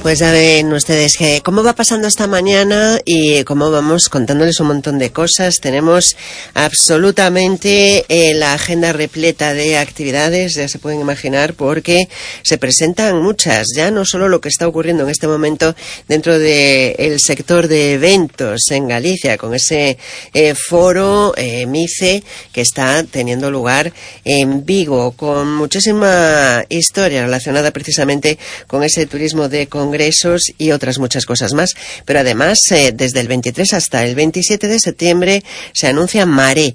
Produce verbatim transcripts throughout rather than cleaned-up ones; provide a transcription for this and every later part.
Pues ya ven ustedes que cómo va pasando esta mañana y cómo vamos contándoles un montón de cosas. Tenemos absolutamente eh, la agenda repleta de actividades, ya se pueden imaginar, porque se presentan muchas, ya no solo lo que está ocurriendo en este momento dentro del sector de eventos en Galicia, con ese eh, foro eh, MICE que está teniendo lugar en Vigo, con muchísima historia relacionada precisamente con ese turismo de congresos y otras muchas cosas más. Pero además, eh, desde el veintitrés hasta el veintisiete de septiembre se anuncia Maré.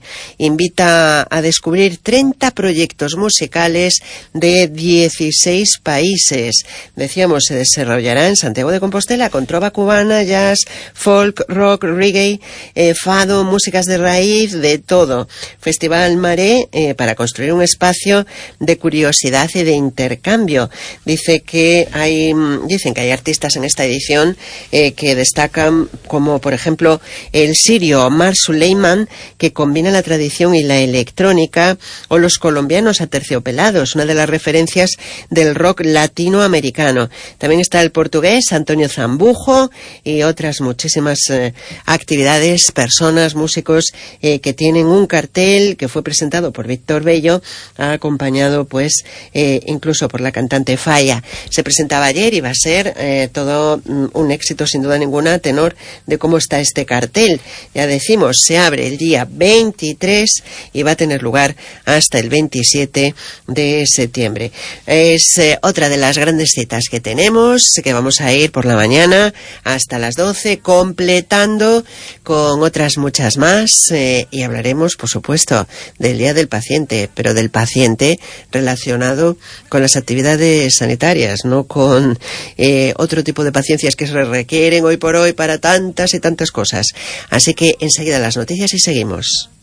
Invita a descubrir treinta proyectos musicales de dieciséis países. Decíamos, se desarrollará en Santiago de Compostela con trova cubana, jazz, folk, rock, reggae, eh, fado, músicas de raíz, de todo. Festival Maré eh, para construir un espacio de curiosidad y de intercambio. Dice que hay, dicen que hay artistas en esta edición eh, que destacan, como por ejemplo el sirio Omar Suleiman, que combina la tradición y la electrónica, o los colombianos Aterciopelados, una de las referencias del rock latinoamericano. También está el portugués Antonio Zambujo y otras muchísimas eh, actividades, personas, músicos eh, que tienen un cartel que fue presentado por Víctor Bello, acompañado pues eh, incluso por la cantante Falla. Se presentaba ayer y va a ser Eh, todo mm, un éxito sin duda ninguna, a tenor de cómo está este cartel. Ya decimos, se abre el día veintitrés y va a tener lugar hasta el veintisiete de septiembre. Es eh, otra de las grandes citas que tenemos, que vamos a ir por la mañana hasta las doce, completando con otras muchas más, eh, y hablaremos, por supuesto, del Día del Paciente, pero del paciente relacionado con las actividades sanitarias, no con eh, otro tipo de paciencias que se requieren hoy por hoy para tantas y tantas cosas. Así que enseguida las noticias y seguimos.